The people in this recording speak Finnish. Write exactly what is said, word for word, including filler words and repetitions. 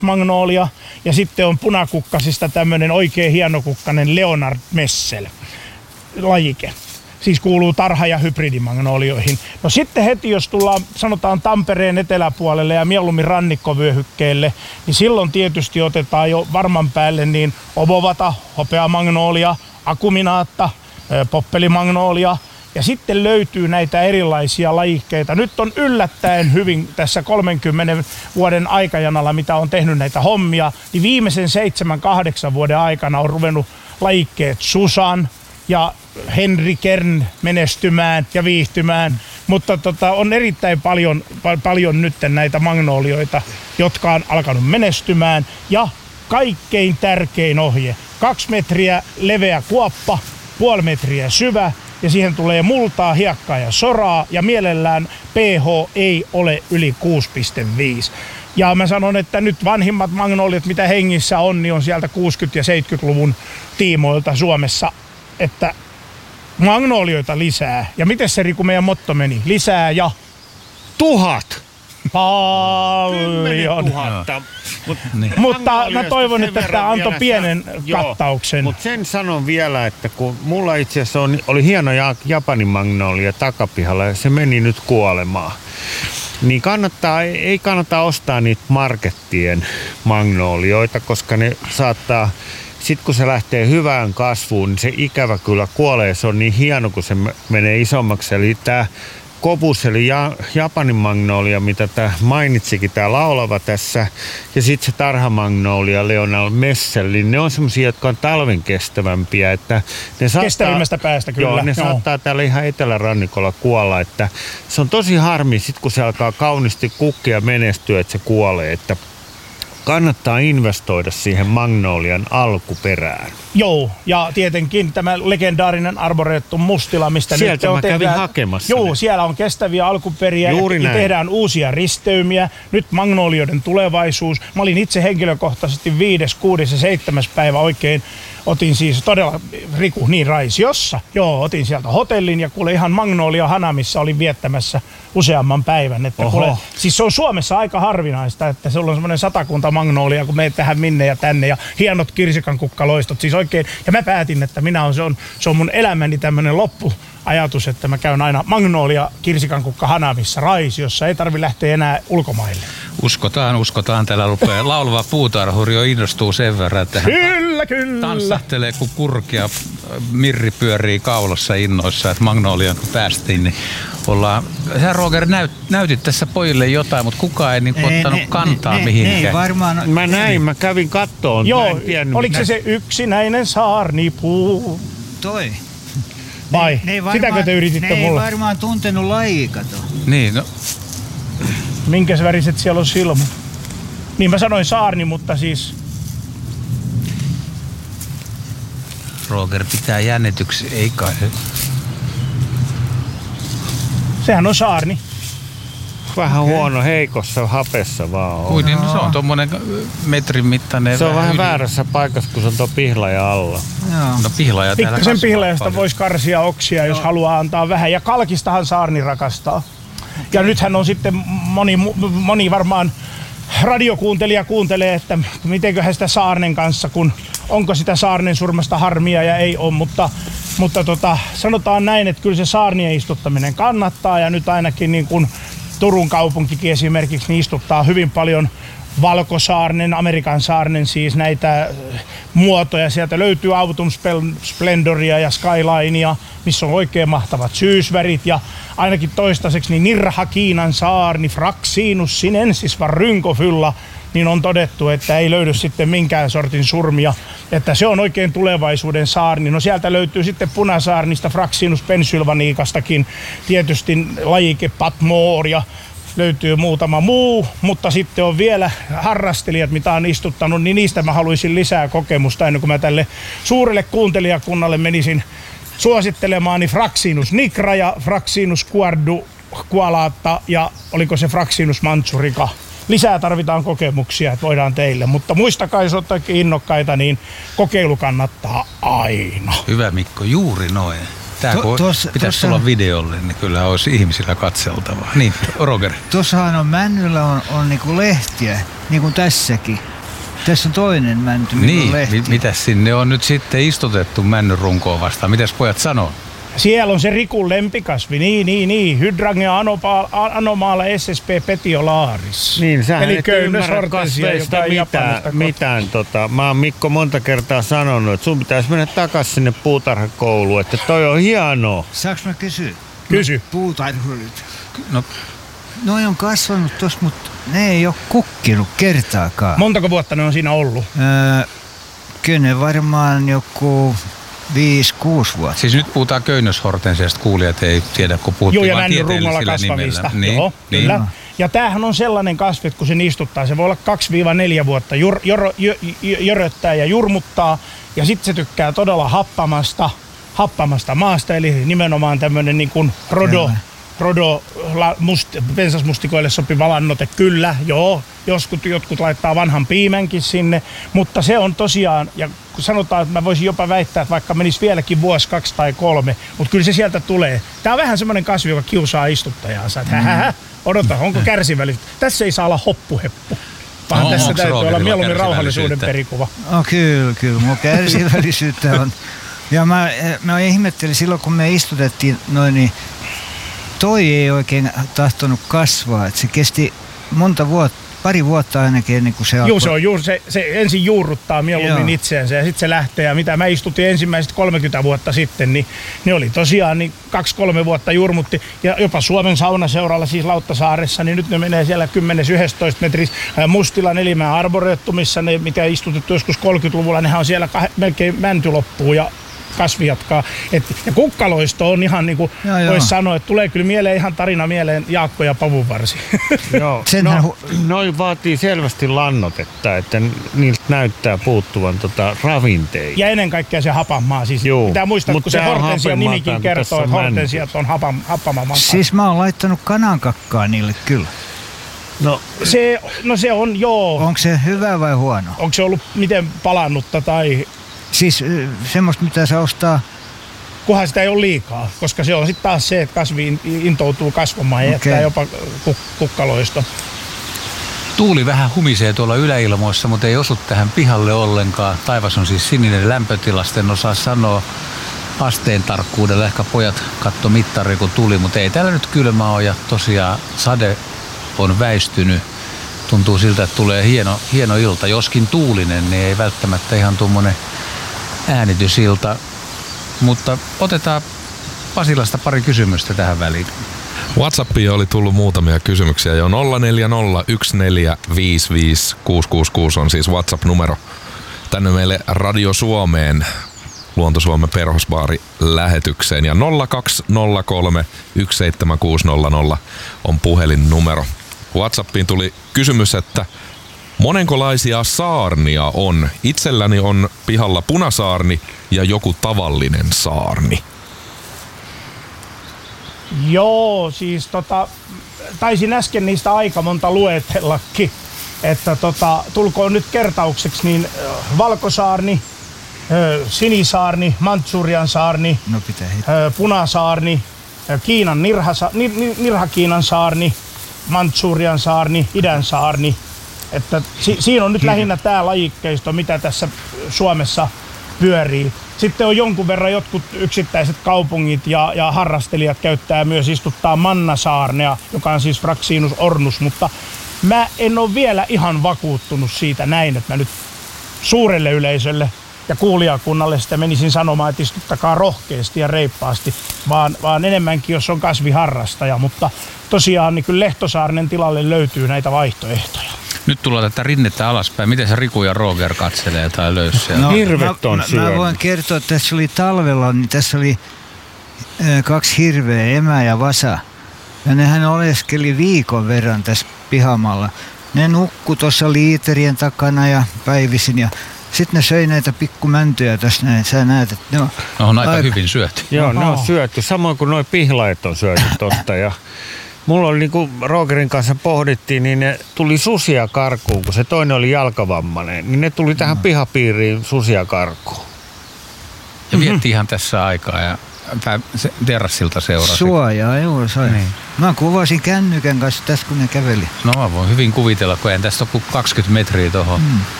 magnolia ja sitten on punakukkasista tämmöinen oikein hienokukkainen Leonard Messel lajike. Siis kuuluu tarha- ja hybridimagnolioihin. No sitten heti, jos tullaan, sanotaan Tampereen eteläpuolelle ja mieluummin rannikkovyöhykkeelle, niin silloin tietysti otetaan jo varman päälle niin obovata, hopeamagnolia, akuminaatta, poppelimagnolia. Ja sitten löytyy näitä erilaisia lajikkeita. Nyt on yllättäen hyvin tässä kolmenkymmenen vuoden aikajanalla, mitä on tehnyt näitä hommia, niin viimeisen seitsemän kahdeksan vuoden aikana on ruvennut lajikkeet Susan ja Henry Kern menestymään ja viihtymään, mutta tota, on erittäin paljon, paljon nyt näitä magnolioita, jotka on alkanut menestymään. Ja kaikkein tärkein ohje, kaksi metriä leveä kuoppa, puoli metriä syvä ja siihen tulee multaa, hiekkaa ja soraa ja mielellään pH ei ole yli kuusi pilkku viisi. Ja mä sanon, että nyt vanhimmat magnoliat, mitä hengissä on, niin on sieltä kuusikymmentä- ja seitsemänkymmentäluvun tiimoilta Suomessa, että magnolioita lisää. Ja miten se Riku meidän motto meni? Lisää ja tuhat. Paljon. Tuhatta. Mut, niin. Mutta mä toivon, että tämä antoi pienen joo, kattauksen. Mutta sen sanon vielä, että kun mulla itse asiassa on, oli hieno Japanin magnolia takapihalla ja se meni nyt kuolemaan. Niin kannattaa, ei kannata ostaa niitä markettien magnolioita, koska ne saattaa... Sitten kun se lähtee hyvään kasvuun, niin se ikävä kyllä kuolee. Se on niin hieno, kun se menee isommaksi. Eli tämä Kobus, eli ja, Japanin magnolia, mitä tämä mainitsikin, tämä laulava tässä. Ja sitten se tarhamagnolia, Leonard Messel, niin ne on semmoisia, jotka on talven kestävämpiä. Että ne saattaa, kestävimmästä päästä kyllä. Joo, ne joo. saattaa täällä ihan etelärannikolla kuolla. Että se on tosi harmi, sit kun se alkaa kauniisti kukkia menestyä, että se kuolee. Että kannattaa investoida siihen magnolian alkuperään. Joo, ja tietenkin tämä legendaarinen Arboretum Mustila, mistä sieltä nyt mä kävin tehdään, hakemassa. Joo, ne. Siellä on kestäviä alkuperiä Juuri ja näin. Tehdään uusia risteymiä. Nyt magnolioiden tulevaisuus. Mä olin itse henkilökohtaisesti viides, kuudes ja seitsemäs päivä oikein. Otin siis todella, Riku, niin Raisiossa. Joo, otin sieltä hotellin ja kuule ihan Magnolia Hanamissa olin viettämässä useamman päivän. Että kuule, siis se on Suomessa aika harvinaista, että se on semmoinen satakunta magnolia, kun meet tähän minne ja tänne ja hienot kirsikankukkaloistot. Siis oikein, ja mä päätin, että minä on, se, on, se on mun elämäni tämmöinen loppuajatus, että mä käyn aina Magnolia Kirsikankukka Hanamissa Raisiossa. Ei tarvi lähteä enää ulkomaille. Uskotaan, uskotaan. Täällä rupeaa laulava puutarhuri jo innostuu sen verran, että hän Kyllä, kyllä. tanssahtelee, kun kurkia mirri pyörii kaulassa innoissa, että Magnoliaan kun päästiin, niin ollaan... Sä Roger näyt, näytit tässä pojille jotain, mutta kukaan ei, niin ei ottanut ne, kantaa ne, mihinkään. Ei varmaan... Mä näin, mä kävin kattoon. Joo, tiennyt, oliko se se yksinäinen saarnipuu? Toi. Vai? Ne, ne varmaan, sitäkö te yrititte ne mulle? Ne ei varmaan tuntenut lajia, kato. Niin, no... Minkäs väriset siellä on silmut? Niin mä sanoin saarni, mutta siis... Roger pitää jännityksi, ei kai. Sehän on saarni. Vähän okay. Huono, heikossa hapessa vaan on. Kuin, niin, no. Se on tommonen metrin mittainen. Se on vähän yli. Väärässä paikassa, kun se on tuo pihlaja alla. Joo. No pihlaja täällä kasvaa. Pikkasen pihlajasta voisi karsia oksia, jos haluaa antaa vähän. Ja kalkistahan saarni rakastaa. Okay. Ja nythän on sitten moni, moni varmaan radiokuuntelija kuuntelee, että mitenköhän sitä saarnen kanssa, kun onko sitä saarnen surmasta harmia ja ei ole, mutta, mutta tota, sanotaan näin, että kyllä se saarnien istuttaminen kannattaa ja nyt ainakin niin kuin Turun kaupunkikin esimerkiksi niin istuttaa hyvin paljon valkosaarnen, Amerikan saarnen siis näitä muotoja. Sieltä löytyy Autumn Splendoria ja Skylinea, missä on oikein mahtavat syysvärit ja ainakin toistaiseksi niin Nirha Kiinan saarni, Fraxinus sinensis var rynkofylla, niin on todettu, että ei löydy sitten minkään sortin surmia, että se on oikein tulevaisuuden saarni. No sieltä löytyy sitten punasaarnista Fraxinus pensylvaniikastakin tietysti lajike Patmore ja löytyy muutama muu, mutta sitten on vielä harrastelijat, mitä on istuttanut, niin niistä mä haluaisin lisää kokemusta ennen kuin mä tälle suurelle kuuntelijakunnalle menisin suosittelemaan, niin Fraxinus nigra ja Fraxinus guarducualata ja oliko se Fraxinus mantsurica. Lisää tarvitaan kokemuksia, että voidaan teille, mutta muistakaa, jos olette innokkaita, niin kokeilu kannattaa aina. Hyvä Mikko, juuri noin. Tää To- kun tuossa- pitäisi tuossa- tulla videolle, niin kyllä olisi ihmisillä katseltavaa. Niin, Roger. Tuossahan on männyllä on, on niinku lehtiä, niin kuin tässäkin. Tässä on toinen mänty, millä Niin, on lehtiä. mi- mitäs sinne on nyt sitten istutettu männyn runkoon vastaan? Mitäs pojat sanoo? Siellä on se Rikun lempikasvi, niin, niin, niin. Hydrangea anopa- anomaala S S P petiolaaris. Niin, sähän Eli et ymmärrä köynnöshortensia, kasveista joka on mitään. Japanista mitään tota. Mä oon Mikko monta kertaa sanonut, että sun pitäisi mennä takas sinne puutarhakouluun, että toi on hienoa. Saanko mä kysyä? Kysy. No, puutarhurit. No, Noi on kasvanut tossa, mutta ne ei ole kukkinut kertaakaan. Montako vuotta ne on siinä ollut? Öö, kyllä ne varmaan joku viisi, kuusi vuotta. siis nyt puhutaan köynnöshortensiasta, kuulijat ei tiedä, kun Joo, puhuttiin ja vain männyn rungolla tieteellisillä nimillä. kasvavista. Niin, Joo, niin. kyllä. Ja tämähän on sellainen kasvi, että kun sen istuttaa, se voi olla kaksi neljä vuotta, jor, jor, jor, jöröttää ja jurmuttaa, ja sitten se tykkää todella happamasta, happamasta maasta, eli nimenomaan tämmöinen niin kuin rodo, Kyllä. rodo la, must, pensasmustikoille sopiva lannoite, kyllä, joo, joskus jotkut laittaa vanhan piimänkin sinne, mutta se on tosiaan, ja kun sanotaan, että mä voisin jopa väittää, että vaikka menisi vieläkin vuosi, kaksi tai kolme, mutta kyllä se sieltä tulee. Tää on vähän semmoinen kasvi, joka kiusaa istuttajaansa, että hähähä, odota, onko kärsivällisyyttä? Tässä ei saa olla hoppuheppu, vaan No, tässä onks täytyy olla Rogerilla mieluummin rauhallisuuden kärsivällisyyttä? perikuva. No kyllä, kyllä. Mulla kärsivällisyyttä on. Ja mä, mä ihmettelin silloin, kun me istutettiin noin, niin toi ei oikein tahtonut kasvaa. Et se kesti monta vuotta, pari vuotta ainakin ennen kuin se alkoi. Joo, se on juuri, se, se ensin juurruttaa mieluummin Joo. itseänsä ja sitten se lähtee. Ja mitä mä istutin ensimmäiset kolmekymmentä vuotta sitten, niin ne oli tosiaan niin kaksi kolme vuotta jurmutti. Ja jopa Suomen saunaseuralla, siis Lauttasaaressa, niin nyt ne menee siellä kymmenen yksitoista metris Mustilan Elimään arboretumissa, ne mitä istutettu joskus kolmekymmentäluvulla, nehän on siellä kah- melkein mänty loppuu ja kasvi jatkaa. Et, ja kukkaloisto on ihan niin kuin voisi sanoa, että tulee kyllä mieleen ihan tarina mieleen Jaakko ja Pavunvarsi. Joo, Senhän no, noi vaatii selvästi lannotetta, että niiltä näyttää puuttuvan tota ravinteita. Ja ennen kaikkea se hapamaa. Siis Juu, pitää muistaa, mut kun se tää on hortensia nimikin hapemataan, kertoo, tässä että on hortensiat on hapam, happamamaa. Siis mä oon laittanut kanankakkaa niille kyllä. No, Se, no se on, joo. Onko se hyvä vai huono? Onko se ollut miten palannutta tai Siis ö, semmoista, mitä saa ostaa. kunhan sitä ei ole liikaa, koska se on sitten taas se, että kasvi in- intoutuu kasvamaan ja Okei. jättää jopa kuk- kukkaloisto. Tuuli vähän humisee tuolla yläilmoissa, mutta ei osu tähän pihalle ollenkaan. Taivas on siis sininen lämpötilasta, en osaa sanoa asteen tarkkuudella. Ehkä pojat katto mittari kun tuli, mutta ei täällä nyt kylmä ole ja tosiaan sade on väistynyt. Tuntuu siltä, että tulee hieno, hieno ilta, joskin tuulinen, niin ei välttämättä ihan tuommoinen äänitysilta. Mutta otetaan Pasilasta pari kysymystä tähän väliin. WhatsAppiin oli tullut muutamia kysymyksiä jo. nolla neljä nolla yksi neljä viisi viisi kuusi kuusi kuusi on siis WhatsApp-numero. Tänne meille Radio Suomeen, Luonto Suomen perhosbaari lähetykseen. Ja nolla kaksi nolla kolme yksi seitsemän kuusi nolla nolla on puhelinnumero. WhatsAppiin tuli kysymys, että monenkolaisia saarnia on? Itselläni on pihalla punasaarni ja joku tavallinen saarni. Joo, siis tota, taisin äsken niistä aika monta luetellakin, että tota, tulkoon nyt kertaukseksi, niin äh, valkosaarni, äh, sinisaarni, Mantsurian saarni, No pitää hittaa. äh, punasaarni, äh, Kiinan nirhasa, nir, nir, nirhakiinan saarni, Mantsurian saarni, idän saarni. Että si, siinä on nyt lähinnä tämä lajikkeisto, mitä tässä Suomessa pyörii. Sitten on jonkun verran jotkut yksittäiset kaupungit ja, ja harrastelijat käyttää myös istuttaa mannasaarnea, joka on siis Fraxinus ornus, mutta mä en ole vielä ihan vakuuttunut siitä näin, että mä nyt suurelle yleisölle ja kuulijakunnalle sitä menisin sanomaan, että istuttakaa rohkeasti ja reippaasti, vaan, vaan enemmänkin, jos on kasviharrastaja, mutta tosiaan niin kyllä Lehtosaarnen tilalle löytyy näitä vaihtoehtoja. Nyt tullaan tätä rinnettä alaspäin. Miten se Riku ja Roger katselee tai löysi No, Hirvet on mä, mä, syönyt. mä voin kertoa, että tässä oli talvella, niin tässä oli ö, kaksi hirveä, emä ja vasa. Ja nehän oleskeli viikon verran tässä pihamalla. Ne nukku tuossa liiterien takana ja päivisin ja sitten ne söi näitä pikkumäntyjä tässä näin. Sä näet, että ne on, No, on aika Aika- hyvin syöty. Joo, ne on Oho. syöty. Samoin kuin nuo pihlaet on syöty tosta. Ja mulla oli niin kuin Rogerin kanssa pohdittiin, niin ne tuli susia karkuun, kun se toinen oli jalkavammainen. Niin ne tuli tähän pihapiiriin susia karkuun. Ja vietti ihan tässä aikaa. Ja se- terassilta seurasi. Suojaa, joo, sai. Niin. Mä kuvasin kännykän kanssa tässä, kun ne käveli. No mä voin hyvin kuvitella, kun en tästä ole kuin kaksikymmentä metriä tuohon. Mm.